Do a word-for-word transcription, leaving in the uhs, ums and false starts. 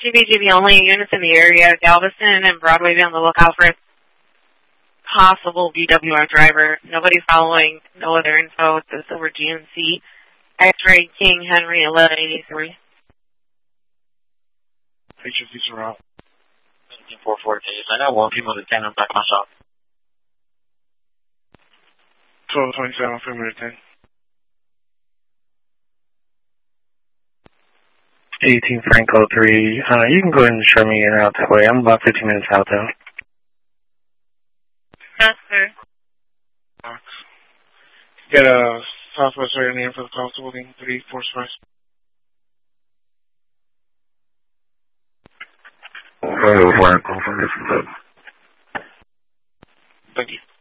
G B G B only units in the area. Galveston and Broadway, be on the lookout for a possible B W R driver. Nobody following, no other info. It's over G N C. X-ray King Henry eleven eighty-three. Picture feature route. four four days. I got one people to ten. I'm back my shop. twelve twenty-seven, February ten. eighteen Franco three. Uh, you can go ahead and show me your route that way. I'm about fifteen minutes out though. Yes, sir. Get a Southwest area name for the constable, three four five. Thank you.